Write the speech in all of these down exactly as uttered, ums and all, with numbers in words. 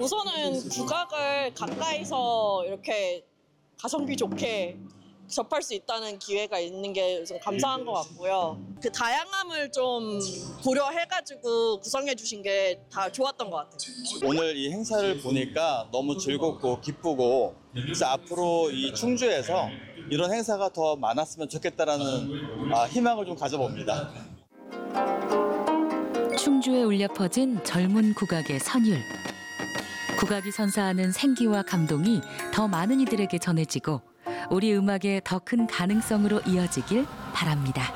우선은 국악을 가까이서 이렇게 가성비 좋게 접할 수 있다는 기회가 있는 게 우선 감사한 것 같고요. 그 다양함을 좀 고려해가지고 구성해 주신 게 다 좋았던 것 같아요. 오늘 이 행사를 보니까 너무 즐겁고 기쁘고 그래서 앞으로 이 충주에서 이런 행사가 더 많았으면 좋겠다라는 아, 희망을 좀 가져봅니다. 충주에 울려 퍼진 젊은 국악의 선율. 국악이 선사하는 생기와 감동이 더 많은 이들에게 전해지고 우리 음악의 더 큰 가능성으로 이어지길 바랍니다.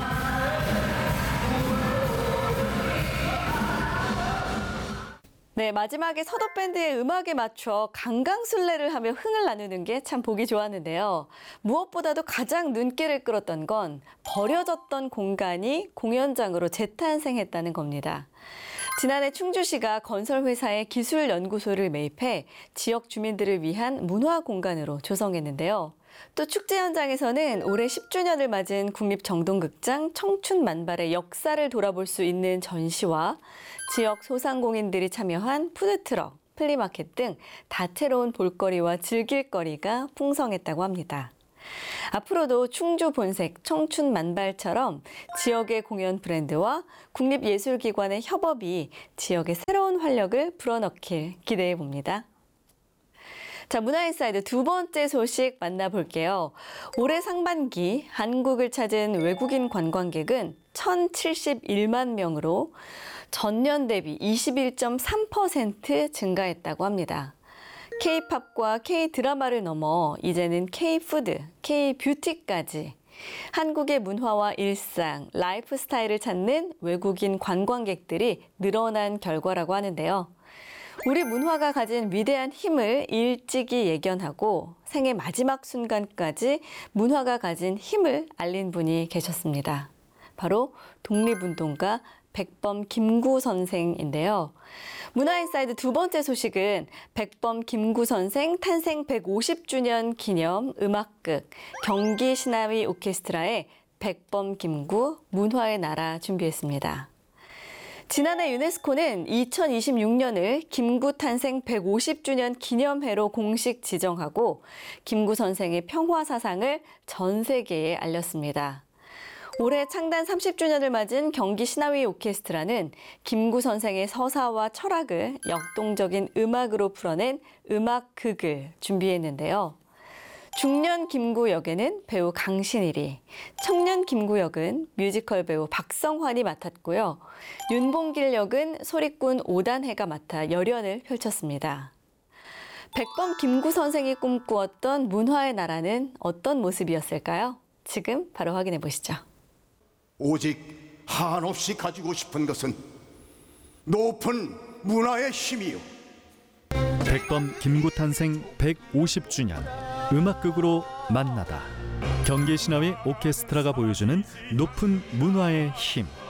네, 마지막에 서도 밴드의 음악에 맞춰 강강술래를 하며 흥을 나누는 게 참 보기 좋았는데요. 무엇보다도 가장 눈길을 끌었던 건 버려졌던 공간이 공연장으로 재탄생했다는 겁니다. 지난해 충주시가 건설회사의 기술연구소를 매입해 지역 주민들을 위한 문화공간으로 조성했는데요. 또 축제 현장에서는 올해 십 주년을 맞은 국립정동극장 청춘만발의 역사를 돌아볼 수 있는 전시와 지역 소상공인들이 참여한 푸드트럭, 플리마켓 등 다채로운 볼거리와 즐길거리가 풍성했다고 합니다. 앞으로도 충주 본색 청춘만발처럼 지역의 공연 브랜드와 국립예술기관의 협업이 지역에 새로운 활력을 불어넣길 기대해 봅니다. 자, 문화인사이드 두 번째 소식 만나볼게요. 올해 상반기 한국을 찾은 외국인 관광객은 천칠십일만 명으로 전년 대비 이십일 점 삼 퍼센트 증가했다고 합니다. K-팝과 K-드라마를 넘어 이제는 K-푸드, K-뷰티까지 한국의 문화와 일상, 라이프 스타일을 찾는 외국인 관광객들이 늘어난 결과라고 하는데요. 우리 문화가 가진 위대한 힘을 일찍이 예견하고 생애 마지막 순간까지 문화가 가진 힘을 알린 분이 계셨습니다. 바로 독립운동가 백범 김구 선생인데요. 문화인사이드 두 번째 소식은 백범 김구 선생 탄생 백오십 주년 기념 음악극 경기 신화위 오케스트라의 백범 김구 문화의 나라 준비했습니다. 지난해 유네스코는 이천이십육 년을 김구 탄생 백오십 주년 기념해로 공식 지정하고 김구 선생의 평화 사상을 전 세계에 알렸습니다. 올해 창단 삼십 주년을 맞은 경기 신화위 오케스트라는 김구 선생의 서사와 철학을 역동적인 음악으로 풀어낸 음악극을 준비했는데요. 중년 김구 역에는 배우 강신일이, 청년 김구 역은 뮤지컬 배우 박성환이 맡았고요. 윤봉길 역은 소리꾼 오단해가 맡아 열연을 펼쳤습니다. 백범 김구 선생이 꿈꾸었던 문화의 나라는 어떤 모습이었을까요? 지금 바로 확인해 보시죠. 오직 한없이 가지고 싶은 것은 높은 문화의 힘이요. 백범 김구 탄생 백오십 주년 음악극으로 만나다. 경기 신화위 오케스트라가 보여주는 높은 문화의 힘.